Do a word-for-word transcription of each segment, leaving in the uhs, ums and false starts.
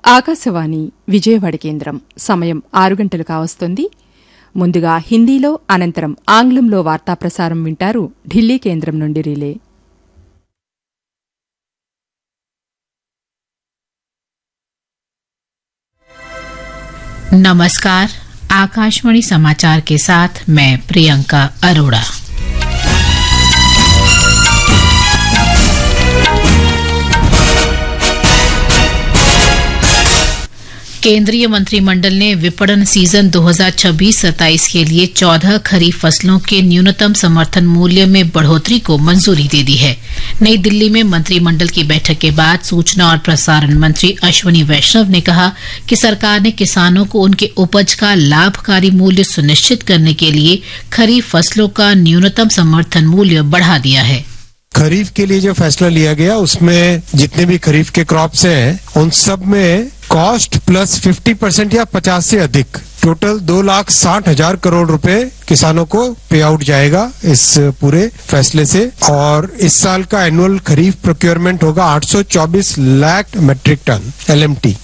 ఆకాశవాణి విజయవాడ కేంద్రం. సమయం ఆరు గంటలు కావస్తోంది. ముందుగా హిందీలో, అనంతరం ఆంగ్లంలో వార్తా ప్రసారం వింటారు ఢిల్లీ కేంద్రం నుండి రిలే. नमस्कार, आकाशवाणी समाचार के साथ मैं प्रियंका अरोड़ा। केंद्रीय मंत्रिमंडल ने विपणन सीजन दो हज़ार छब्बीस सत्ताईस के लिए चौदह खरीफ फसलों के न्यूनतम समर्थन मूल्य में बढ़ोतरी को मंजूरी दे दी है। नई दिल्ली में मंत्रिमंडल की बैठक के बाद सूचना और प्रसारण मंत्री अश्विनी वैष्णव ने कहा कि सरकार ने किसानों को उनके उपज का लाभकारी मूल्य सुनिश्चित करने के लिए खरीफ फसलों का न्यूनतम समर्थन मूल्य बढ़ा दिया है। खरीफ के लिए जो फैसला लिया गया उसमें जितने भी खरीफ के क्रॉप्स हैं उन सब में कॉस्ट प्लस पचास परसेंट या पचास से अधिक टोटल दो लाख साठ हजार करोड़ रुपए किसानों को पे आउट जाएगा इस पूरे फैसले से। और इस साल का एनुअल खरीफ प्रोक्योरमेंट होगा आठ सौ चौबीस lakh metric ton L M T.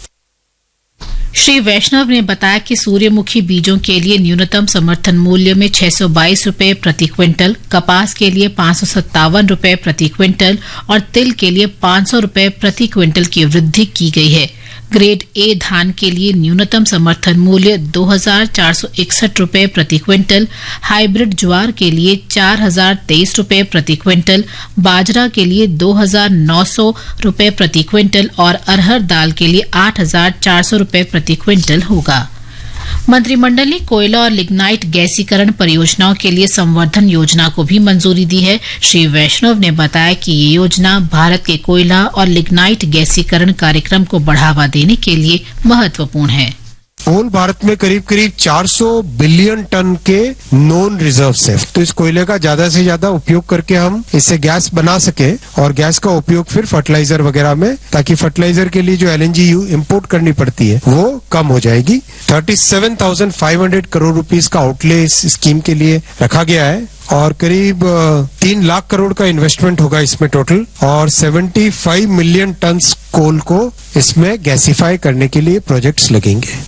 Shri वैष्णव ने बताया कि सूर्यमुखी बीजों के लिए न्यूनतम समर्थन मूल्य में छह सौ बाईस रूपये प्रति क्विंटल, कपास के लिए पांच सौ सत्तावन रूपये प्रति क्विंटल और तिल के लिए पांच सौ रूपये प्रति क्विंटल की वृद्धि की गई है। ग्रेड ए धान के लिए न्यूनतम समर्थन मूल्य दो हजार चार सौ इकसठ रूपये प्रति क्विंटल, हाइब्रिड ज्वार के लिए चार हजार तेईस रूपये प्रति क्विंटल, बाजरा के लिए दो हजार नौ सौ रूपये प्रति क्विंटल और अरहर दाल के लिए आठ हजार चार सौ रूपये प्रति क्विंटल होगा। मंत्रिमंडल ने कोयला और लिग्नाइट गैसीकरण परियोजनाओं के लिए संवर्धन योजना को भी मंजूरी दी है। श्री वैष्णव ने बताया कि ये योजना भारत के कोयला और लिग्नाइट गैसीकरण कार्यक्रम को बढ़ावा देने के लिए महत्वपूर्ण है। होल भारत में करीब करीब चार सौ बिलियन टन के नॉन रिजर्व्स है, तो इस कोयले का ज्यादा से ज्यादा उपयोग करके हम इससे गैस बना सके और गैस का उपयोग फिर फर्टिलाइजर वगैरह में, ताकि फर्टिलाइजर के लिए जो एल एन जी इम्पोर्ट करनी पड़ती है वो कम हो जाएगी। सैंतीस हज़ार पाँच सौ करोड़ रुपीस का आउटले इस स्कीम के लिए रखा गया है और करीब तीन लाख करोड़ का इन्वेस्टमेंट होगा इसमें टोटल और पचहत्तर मिलियन टन कोल को इसमें गैसिफाई करने के लिए प्रोजेक्ट्स लगेंगे।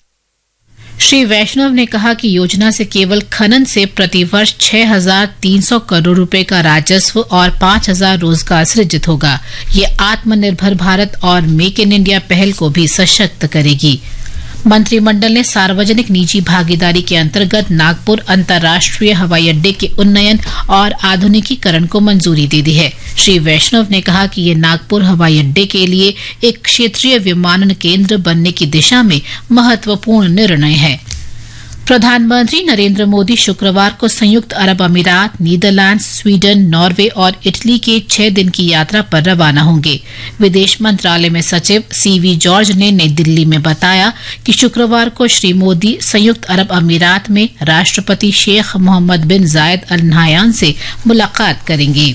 श्री वैष्णव ने कहा कि योजना से केवल खनन से प्रतिवर्ष छह हजार तीन सौ करोड़ रुपए का राजस्व और पांच हजार रोजगार सृजित होगा। ये आत्मनिर्भर भारत और मेक इन इंडिया पहल को भी सशक्त करेगी। मंत्रिमंडल ने सार्वजनिक निजी भागीदारी के अंतर्गत नागपुर अंतर्राष्ट्रीय हवाई अड्डे के उन्नयन और आधुनिकीकरण को मंजूरी दे दी है। श्री वैष्णव ने कहा कि ये नागपुर हवाई अड्डे के लिए एक क्षेत्रीय विमानन केंद्र बनने की दिशा में महत्वपूर्ण निर्णय है। प्रधानमंत्री नरेंद्र मोदी शुक्रवार को संयुक्त अरब अमीरात, नीदरलैंड, स्वीडन, नॉर्वे और इटली के छह दिन की यात्रा पर रवाना होंगे। विदेश मंत्रालय में सचिव सीवी जॉर्ज ने नई दिल्ली में बताया कि शुक्रवार को श्री मोदी संयुक्त अरब अमीरात में राष्ट्रपति शेख मोहम्मद बिन जायद अल नहयान से मुलाकात करेंगे।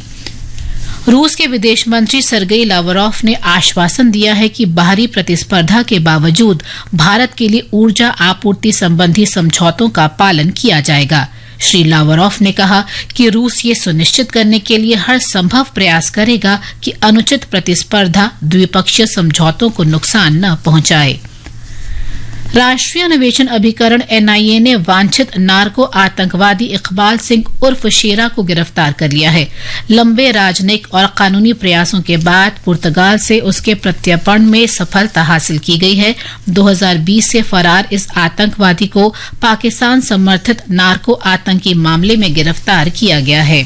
रूस के विदेश मंत्री सरगेई लावरोव ने आश्वासन दिया है कि बाहरी प्रतिस्पर्धा के बावजूद भारत के लिए ऊर्जा आपूर्ति संबंधी समझौतों का पालन किया जाएगा। श्री लावरोव ने कहा कि रूस ये सुनिश्चित करने के लिए हर संभव प्रयास करेगा कि अनुचित प्रतिस्पर्धा द्विपक्षीय समझौतों को नुकसान न पहुंचाए। राष्ट्रीय अन्वेषण अभिकरण एन आई ए ने वांछित नार्को आतंकवादी इकबाल सिंह उर्फ शेरा को गिरफ्तार कर लिया है। लंबे राजनयिक और कानूनी प्रयासों के बाद पुर्तगाल से उसके प्रत्यर्पण में सफलता हासिल की गई है। दो हज़ार बीस से फरार इस आतंकवादी को पाकिस्तान समर्थित नार्को आतंकी मामले में गिरफ्तार किया गया है।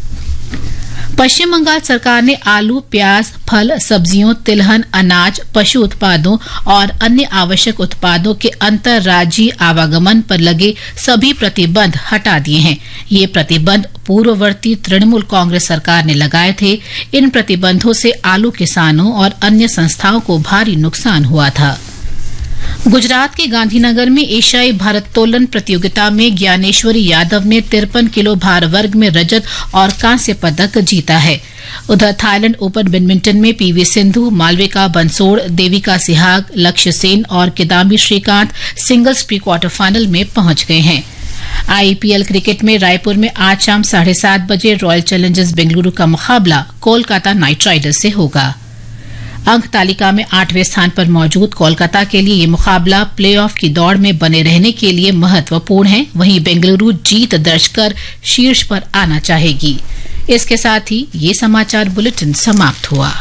पश्चिम बंगाल सरकार ने आलू, प्याज, फल, सब्जियों, तिलहन, अनाज, पशु उत्पादों और अन्य आवश्यक उत्पादों के अंतर्राज्यीय आवागमन पर लगे सभी प्रतिबंध हटा दिए हैं। ये प्रतिबंध पूर्ववर्ती तृणमूल कांग्रेस सरकार ने लगाए थे। इन प्रतिबंधों से आलू किसानों और अन्य संस्थाओं को भारी नुकसान हुआ था। गुजरात के गांधीनगर में एशियाई भारोत्तोलन प्रतियोगिता में ज्ञानेश्वरी यादव ने तिरपन किलो भार वर्ग में रजत और कांस्य पदक जीता है। उधर थाईलैंड ओपन बैडमिंटन में पीवी सिंधु, मालविका बंसोड़, देविका सिहाग, लक्ष्य सेन और Kidambi Shrikant singles pre quarter final में पहुंच गए हैं। आई पी एल क्रिकेट में रायपुर में आज शाम साढ़े सात बजे रॉयल चैलेंजर्स बेंगलुरु का मुकाबला कोलकाता नाइट राइडर्स से होगा। अंक तालिका में आठवें स्थान पर मौजूद कोलकाता के लिए ये मुकाबला प्लेऑफ की दौड़ में बने रहने के लिए महत्वपूर्ण है। वहीं बेंगलुरु जीत दर्ज कर शीर्ष पर आना चाहेगी। इसके साथ ही ये समाचार बुलेटिन समाप्त हुआ।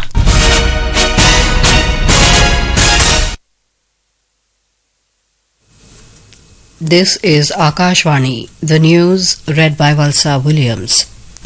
This is Akashvani, the news read by Valsa Williams.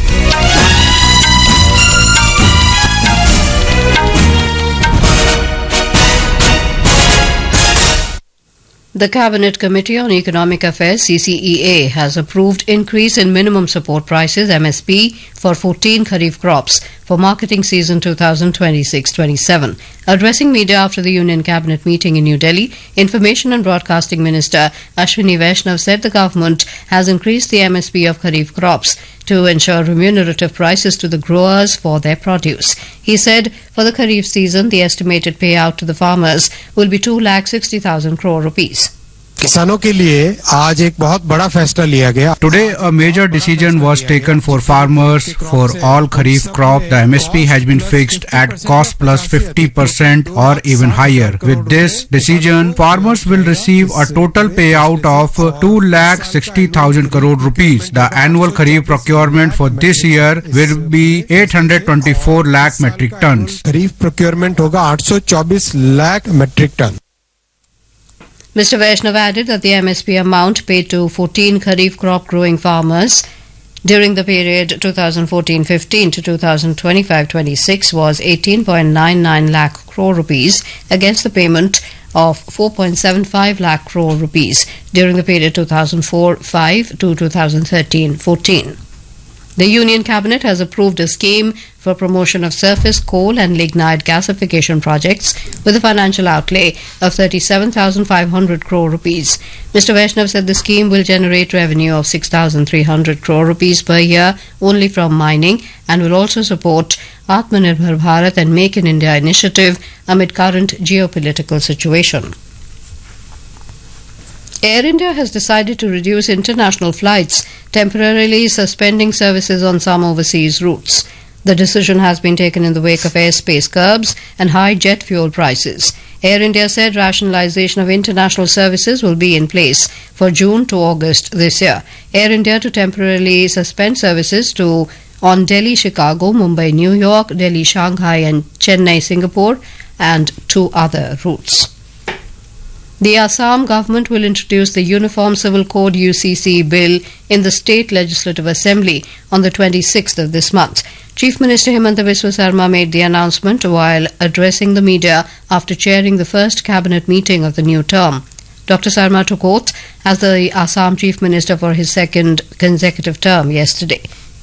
The Cabinet Committee on Economic Affairs C C E A has approved increase in minimum support prices M S P for fourteen kharif crops for marketing season twenty twenty-six twenty-seven. Addressing media after the Union Cabinet meeting in New Delhi, Information and Broadcasting Minister Ashwini Vaishnav said the government has increased the M S P of kharif crops to ensure remunerative prices to the growers for their produce. He said for the kharif season, the estimated payout to the farmers will be two lakh sixty thousand crore rupees. किसानों के लिए आज एक बहुत बड़ा फैसला लिया गया। Today, a major decision was taken for farmers for all kharif crop. The M S P has been fixed at cost plus fifty percent or even higher. With this decision, farmers will receive a total payout of two lakh sixty thousand crore rupees. The annual kharif procurement for this year will be eight hundred twenty-four lakh metric tons. Kharif procurement होगा आठ सौ चौबीस lakh metric ton. Mister Vaishnav added that the M S P amount paid to fourteen kharif crop growing farmers during the period twenty fourteen fifteen to twenty twenty-five twenty-six was eighteen point nine nine lakh crore rupees against the payment of four point seven five lakh crore rupees during the period two thousand four five to twenty thirteen fourteen. The Union Cabinet has approved a scheme for promotion of surface coal and lignite gasification projects with a financial outlay of thirty-seven thousand five hundred crore rupees. Mister Vaishnav said the scheme will generate revenue of six thousand three hundred crore rupees per year only from mining and will also support Atmanirbhar Bharat and Make in India initiative amid current geopolitical situation. Air India has decided to reduce international flights, temporarily suspending services on some overseas routes. The decision has been taken in the wake of airspace curbs and high jet fuel prices. Air India said rationalization of international services will be in place for June to August this year. Air India to temporarily suspend services to on Delhi-Chicago, Mumbai-New York, Delhi-Shanghai and Chennai-Singapore and two other routes. The Assam government will introduce the Uniform Civil Code U C C bill in the State Legislative Assembly on the twenty-sixth of this month. Chief Minister Himanta Biswa Sarma made the announcement while addressing the media after chairing the first cabinet meeting of the new term. Doctor Sarma took oath as the Assam Chief Minister for his second consecutive term yesterday.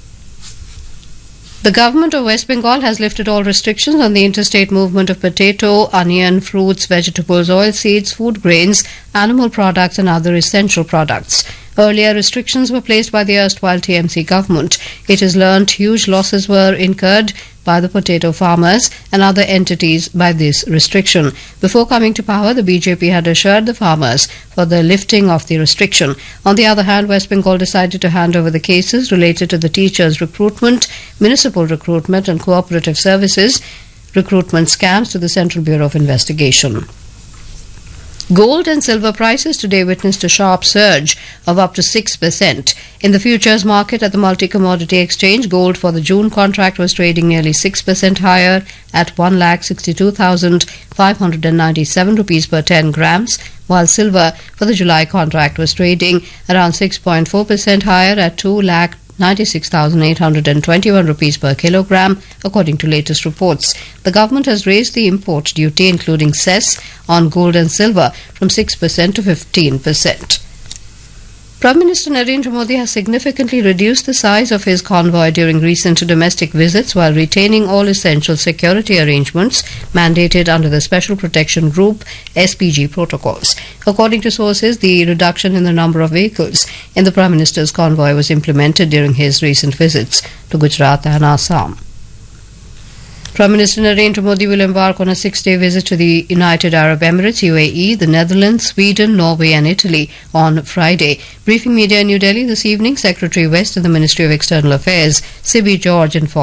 The government of West Bengal has lifted all restrictions on the interstate movement of potato, onion, fruits, vegetables, oilseeds, food grains, animal products and other essential products. Earlier restrictions were placed by the erstwhile T M C government. It is learnt huge losses were incurred by the potato farmers and other entities by this restriction. Before coming to power, the B J P had assured the farmers for the lifting of the restriction. On the other hand, West Bengal decided to hand over the cases related to the teachers' recruitment, municipal recruitment and cooperative services recruitment scams to the Central Bureau of Investigation. Gold and silver prices today witnessed a sharp surge of up to six percent. In the futures market at the Multi-Commodity Exchange, gold for the June contract was trading nearly six percent higher at one lakh sixty-two thousand five hundred ninety-seven rupees per ten grams, while silver for the July contract was trading around six point four percent higher at two lakh ninety-six thousand eight hundred twenty-one rupees per kilogram, according to latest reports. The government has raised the import duty, including cess, on gold and silver from six percent to fifteen percent. Prime Minister Narendra Modi has significantly reduced the size of his convoy during recent domestic visits while retaining all essential security arrangements mandated under the Special Protection Group S P G protocols. According to sources, the reduction in the number of vehicles in the Prime Minister's convoy was implemented during his recent visits to Gujarat and Assam. Prime Minister Narendra Modi will embark on a six-day visit to the United Arab Emirates, U A E, the Netherlands, Sweden, Norway and Italy on Friday. Briefing media in New Delhi this evening, Secretary West in the Ministry of External Affairs, Sibi George, informed